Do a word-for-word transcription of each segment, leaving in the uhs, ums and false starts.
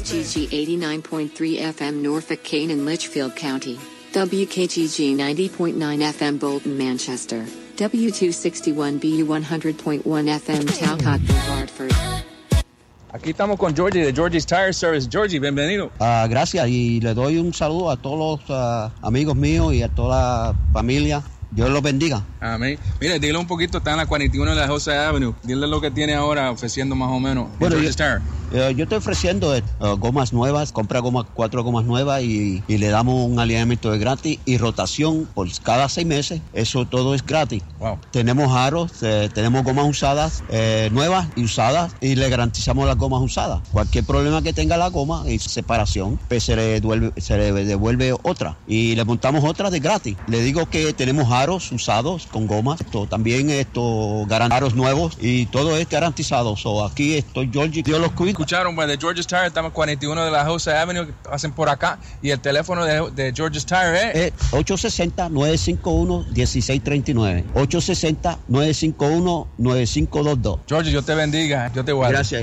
G G eighty-nine point three F M Norfolk, Kane and Litchfield County. W K G G ninety point nine F M Bolton, Manchester. W two sixty-one B U one hundred point one F M Talcott, Hartford. Aquí estamos con Georgie de Georgie's Tire Service. Georgie, bienvenido. Uh, gracias, y le doy un saludo a todos los uh, amigos míos y a toda la familia. Dios los bendiga. Amén. Mire, dile un poquito, está en la cuarenta y uno de la Jose Avenue. Dile lo que tiene ahora ofreciendo más o menos. Bueno, yo, eh, yo estoy ofreciendo eh, gomas nuevas, compra gomas, cuatro gomas nuevas y, y le damos un alineamiento de gratis y rotación por cada seis meses. Eso todo es gratis. Wow. Tenemos aros, eh, tenemos gomas usadas, eh, nuevas y usadas, y le garantizamos las gomas usadas. Cualquier problema que tenga la goma y separación, pues se le devuelve, se le devuelve otra y le montamos otra de gratis. Le digo que tenemos aros usados con gomas, esto también esto aros nuevos y todo es garantizado. So, aquí estoy Georgie, Dios los cuida. Escucharon, pues, de George's Tire, estamos en cuarenta y uno de la Jose Avenue, pasen por acá, y el teléfono de, de George's Tire es eh, ocho seis cero, nueve cinco uno, uno seis tres nueve, ocho seis cero, nueve cinco uno, nueve cinco dos dos. Georgie, Dios te bendiga, yo te guardo. Gracias.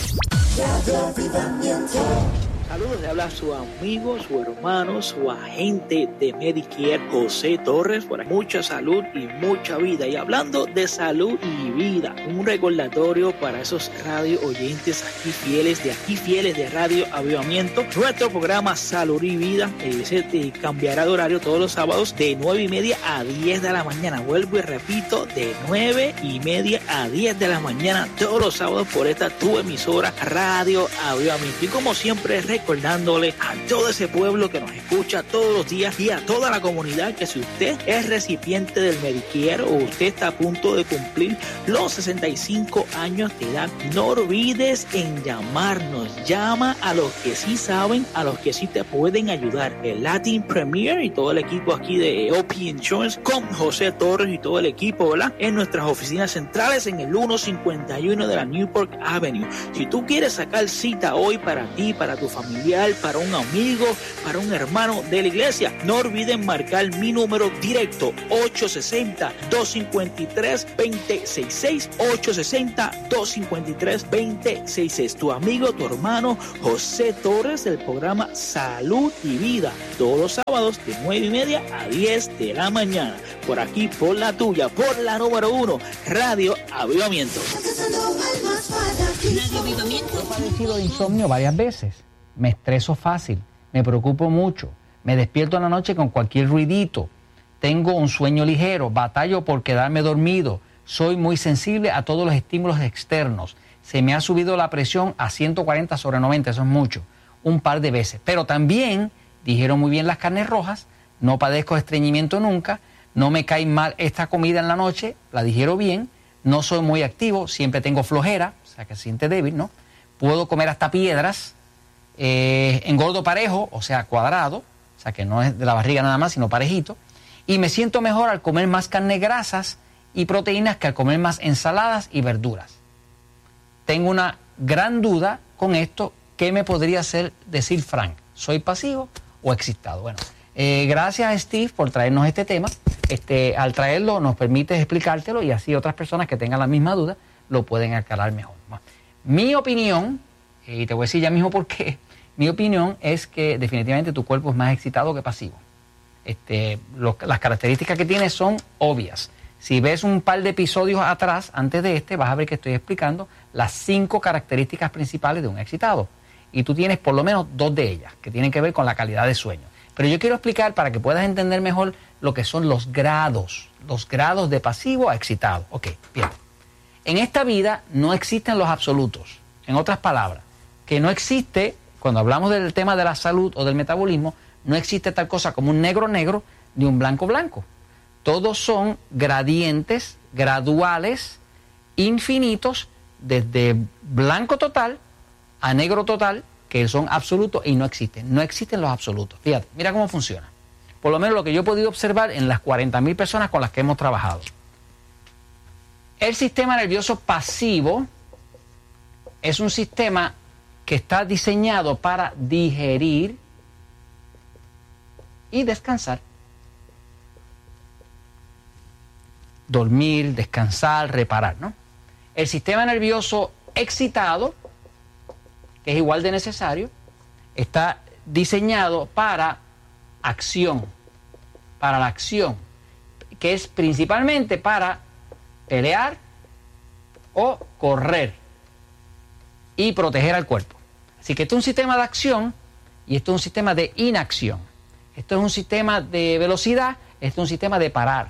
Saludos, le habla su amigo, su hermano, su agente de Medicare, José Torres, por aquí. Mucha salud y mucha vida. Y hablando de salud y vida, un recordatorio para esos radio oyentes aquí fieles, de aquí fieles de Radio Avivamiento. Nuestro programa Salud y Vida eh, se eh, cambiará de horario todos los sábados de nueve y media a diez de la mañana. Vuelvo y repito, de nueve y media a diez de la mañana todos los sábados por esta tu emisora Radio Avivamiento. Y como siempre, recordándole a todo ese pueblo que nos escucha todos los días y a toda la comunidad que si usted es recipiente del Medicare o usted está a punto de cumplir los sesenta y cinco años de edad, no olvides en llamarnos. Llama a los que sí saben, a los que sí te pueden ayudar. El Latin Premier y todo el equipo aquí de O P Insurance con José Torres y todo el equipo, ¿verdad? En nuestras oficinas centrales en el ciento cincuenta y uno de la Newport Avenue. Si tú quieres sacar cita hoy para ti, para tu familia, para un amigo, para un hermano de la iglesia, no olviden marcar mi número directo, ocho seis cero, dos cinco tres, dos cero seis seis, ocho seis cero, dos cinco tres, dos cero seis seis. Tu amigo, tu hermano José Torres, del programa Salud y Vida, todos los sábados de nueve y media a diez de la mañana, por aquí, por la tuya, por la número uno, Radio Avivamiento. Radio Avivamiento. He padecido de insomnio varias veces. Me estreso fácil, me preocupo mucho, me despierto en la noche con cualquier ruidito, tengo un sueño ligero, batallo por quedarme dormido, soy muy sensible a todos los estímulos externos, se me ha subido la presión a ciento cuarenta sobre noventa, eso es mucho, un par de veces. Pero también, dijeron muy bien las carnes rojas, no padezco estreñimiento nunca, no me cae mal esta comida en la noche, la digiero bien, no soy muy activo, siempre tengo flojera, o sea que se siente débil, ¿no? Puedo comer hasta piedras. Eh, engordo parejo, o sea, cuadrado, o sea, que no es de la barriga nada más, sino parejito, y me siento mejor al comer más carnes grasas y proteínas que al comer más ensaladas y verduras. Tengo una gran duda con esto, ¿qué me podría hacer decir Frank? ¿Soy pasivo o excitado? Bueno, eh, gracias Steve por traernos este tema. Este, al traerlo nos permite explicártelo y así otras personas que tengan la misma duda lo pueden aclarar mejor. Bueno, mi opinión, y te voy a decir ya mismo por qué, mi opinión es que definitivamente tu cuerpo es más excitado que pasivo. Este, lo, las características que tiene son obvias. Si ves un par de episodios atrás, antes de este, vas a ver que estoy explicando las cinco características principales de un excitado. Y tú tienes por lo menos dos de ellas, que tienen que ver con la calidad de sueño. Pero yo quiero explicar para que puedas entender mejor lo que son los grados, los grados de pasivo a excitado. Ok, bien. En esta vida no existen los absolutos. En otras palabras, que no existe, cuando hablamos del tema de la salud o del metabolismo, no existe tal cosa como un negro negro ni un blanco blanco. Todos son gradientes, graduales, infinitos, desde blanco total a negro total, que son absolutos y no existen. No existen los absolutos. Fíjate, mira cómo funciona. Por lo menos lo que yo he podido observar en las cuarenta mil personas con las que hemos trabajado. El sistema nervioso pasivo es un sistema que está diseñado para digerir y descansar. Dormir, descansar, reparar, ¿no? El sistema nervioso excitado, que es igual de necesario, está diseñado para acción, para la acción, que es principalmente para pelear o correr y proteger al cuerpo. Así que esto es un sistema de acción y esto es un sistema de inacción. Esto es un sistema de velocidad, esto es un sistema de parar.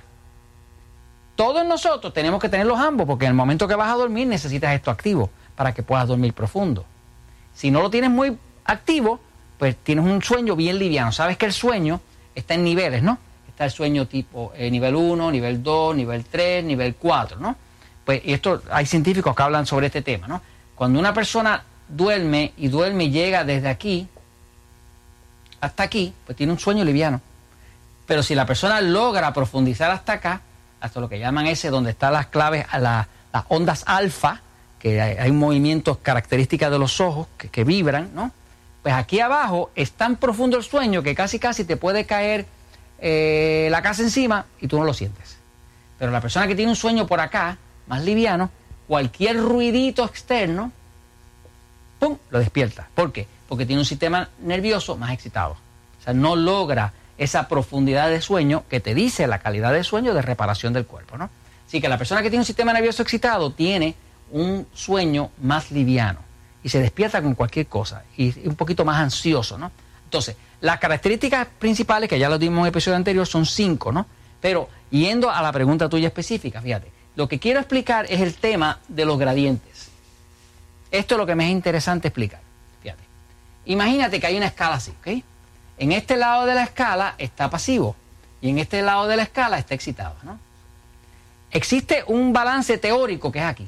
Todos nosotros tenemos que tenerlos ambos, porque en el momento que vas a dormir necesitas esto activo para que puedas dormir profundo. Si no lo tienes muy activo, pues tienes un sueño bien liviano. Sabes que el sueño está en niveles, ¿no? Está el sueño tipo eh, nivel uno, nivel dos, nivel tres, nivel cuatro, ¿no? Pues y esto hay científicos que hablan sobre este tema, ¿no? Cuando una persona duerme y duerme y llega desde aquí hasta aquí, pues tiene un sueño liviano. Pero si la persona logra profundizar hasta acá, hasta lo que llaman ese, donde están las claves, a la, las ondas alfa, que hay, hay movimientos características de los ojos que, que vibran, ¿no? Pues aquí abajo es tan profundo el sueño que casi casi te puede caer eh, la casa encima y tú no lo sientes. Pero la persona que tiene un sueño por acá, más liviano, cualquier ruidito externo, ¡pum!, lo despierta. ¿Por qué? Porque tiene un sistema nervioso más excitado. O sea, no logra esa profundidad de sueño que te dice la calidad de sueño de reparación del cuerpo, ¿no? Así que la persona que tiene un sistema nervioso excitado tiene un sueño más liviano y se despierta con cualquier cosa y un poquito más ansioso, ¿no? Entonces, las características principales, que ya lo dimos en el episodio anterior, son cinco, ¿no? Pero yendo a la pregunta tuya específica, fíjate, lo que quiero explicar es el tema de los gradientes. Esto es lo que me es interesante explicar. Fíjate, imagínate que hay una escala así, ¿ok? En este lado de la escala está pasivo y en este lado de la escala está excitado, ¿no? Existe un balance teórico que es aquí.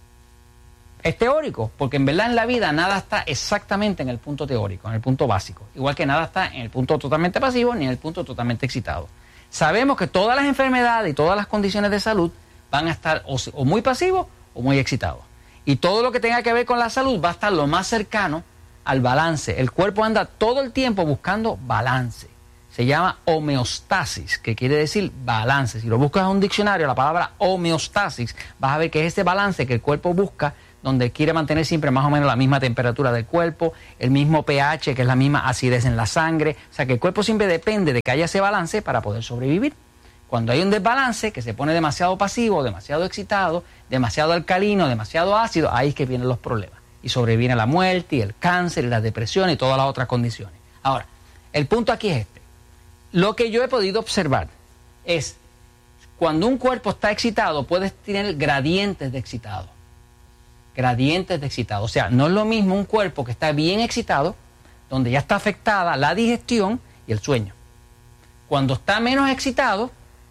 Es teórico porque en verdad en la vida nada está exactamente en el punto teórico, en el punto básico. Igual que nada está en el punto totalmente pasivo ni en el punto totalmente excitado. Sabemos que todas las enfermedades y todas las condiciones de salud van a estar o, o muy pasivos o muy excitados. Y todo lo que tenga que ver con la salud va a estar lo más cercano al balance. El cuerpo anda todo el tiempo buscando balance. Se llama homeostasis, que quiere decir balance. Si lo buscas en un diccionario, la palabra homeostasis, vas a ver que es ese balance que el cuerpo busca, donde quiere mantener siempre más o menos la misma temperatura del cuerpo, el mismo pH, que es la misma acidez en la sangre. O sea que el cuerpo siempre depende de que haya ese balance para poder sobrevivir. Cuando hay un desbalance, que se pone demasiado pasivo, demasiado excitado, demasiado alcalino, demasiado ácido, ahí es que vienen los problemas. Y sobreviene la muerte y el cáncer y la depresión y todas las otras condiciones. Ahora, el punto aquí es este. Lo que yo he podido observar es, cuando un cuerpo está excitado, puedes tener gradientes de excitado. Gradientes de excitado. O sea, no es lo mismo un cuerpo que está bien excitado, donde ya está afectada la digestión y el sueño. Cuando está menos excitado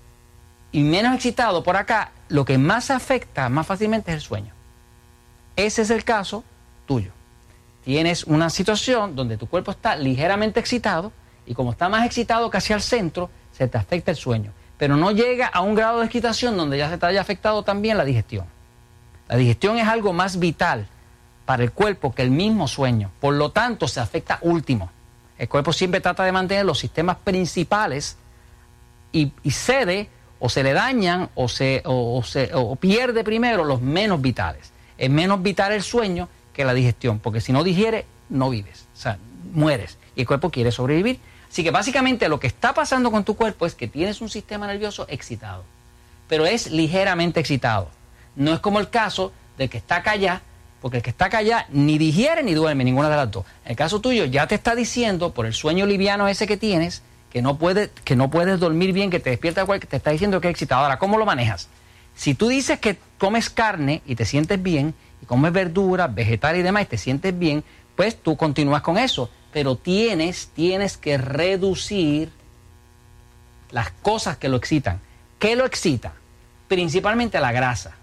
y menos excitado por acá, lo que más afecta más fácilmente es el sueño. Ese es el caso tuyo. Tienes una situación donde tu cuerpo está ligeramente excitado y como está más excitado casi al centro, se te afecta el sueño. Pero no llega a un grado de excitación donde ya se te haya afectado también la digestión. La digestión es algo más vital para el cuerpo que el mismo sueño. Por lo tanto, se afecta último. El cuerpo siempre trata de mantener los sistemas principales y, y cede o se le dañan o, se, o, o, se, o pierde primero los menos vitales. Es menos vital el sueño que la digestión, porque si no digiere, no vives, o sea, mueres y el cuerpo quiere sobrevivir. Así que básicamente lo que está pasando con tu cuerpo es que tienes un sistema nervioso excitado, pero es ligeramente excitado. No es como el caso del que está acá allá, porque el que está acá allá ni digiere ni duerme, ninguna de las dos. En el caso tuyo ya te está diciendo, por el sueño liviano ese que tienes, que no puedes, que no puedes dormir bien, que te despierta igual, que te está diciendo que es excitado. Ahora, ¿cómo lo manejas? Si tú dices que comes carne y te sientes bien, y comes verduras, vegetales y demás y te sientes bien, pues tú continúas con eso. Pero tienes, tienes que reducir las cosas que lo excitan. ¿Qué lo excita? Principalmente la grasa.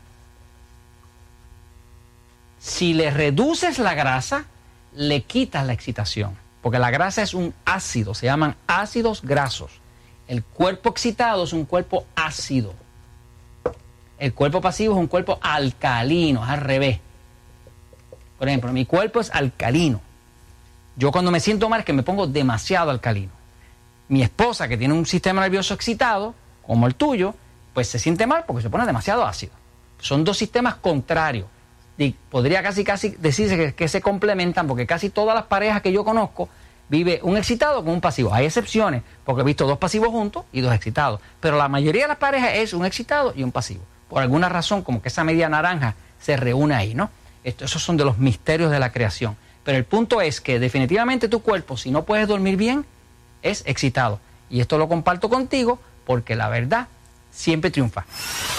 Si le reduces la grasa, le quitas la excitación. Porque la grasa es un ácido, se llaman ácidos grasos. El cuerpo excitado es un cuerpo ácido. El cuerpo pasivo es un cuerpo alcalino, es al revés. Por ejemplo, mi cuerpo es alcalino. Yo cuando me siento mal es que me pongo demasiado alcalino. Mi esposa, que tiene un sistema nervioso excitado, como el tuyo, pues se siente mal porque se pone demasiado ácido. Son dos sistemas contrarios. Y podría casi casi decirse que, que se complementan, porque casi todas las parejas que yo conozco vive un excitado con un pasivo. Hay excepciones, porque he visto dos pasivos juntos y dos excitados. Pero la mayoría de las parejas es un excitado y un pasivo. Por alguna razón, como que esa media naranja se reúne ahí, ¿no? Esto, esos son de los misterios de la creación. Pero el punto es que definitivamente tu cuerpo, si no puedes dormir bien, es excitado. Y esto lo comparto contigo porque la verdad siempre triunfa.